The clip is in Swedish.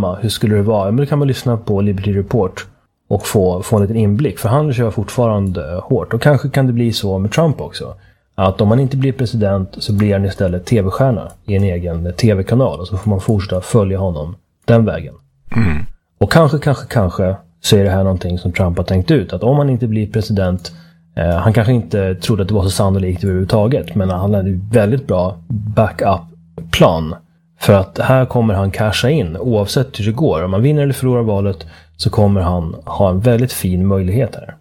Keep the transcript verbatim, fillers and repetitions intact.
Hur skulle det vara? Men då kan man lyssna på Liberty Report och få, få en liten inblick. För han kör fortfarande hårt. Och kanske kan det bli så med Trump också. Att om man inte blir president så blir han istället tv-stjärna i en egen tv-kanal. Och så får man fortsätta följa honom den vägen. Mm. Och kanske, kanske, kanske så är det här någonting som Trump har tänkt ut. Att om han inte blir president, eh, han kanske inte trodde att det var så sannolikt överhuvudtaget. Men han hade en väldigt bra backup-plan. För att här kommer han casha in oavsett hur det går. Om man vinner eller förlorar valet så kommer han ha en väldigt fin möjlighet här.